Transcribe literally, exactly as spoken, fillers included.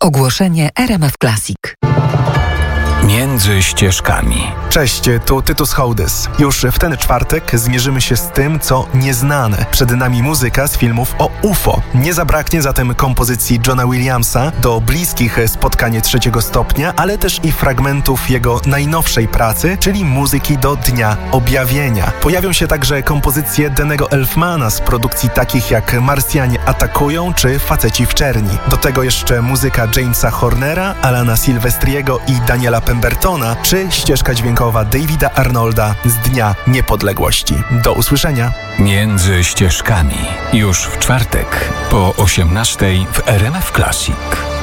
Ogłoszenie R M F Classic. Między ścieżkami. Cześć, tu Tytus Hołdys. Już w ten czwartek zmierzymy się z tym, co nieznane. Przed nami muzyka z filmów o U F O. Nie zabraknie zatem kompozycji Johna Williamsa do bliskich Spotkanie trzeciego stopnia, ale też i fragmentów jego najnowszej pracy, czyli muzyki do Dnia Objawienia. Pojawią się także kompozycje Dennego Elfmana z produkcji takich jak Marsjanie atakują czy Faceci w czerni. Do tego jeszcze muzyka Jamesa Hornera, Alana Silvestriego i Daniela Pembertona, czy ścieżka dźwiękowa Davida Arnolda z Dnia Niepodległości. Do usłyszenia. Między ścieżkami. Już w czwartek po osiemnastej w R M F Classic.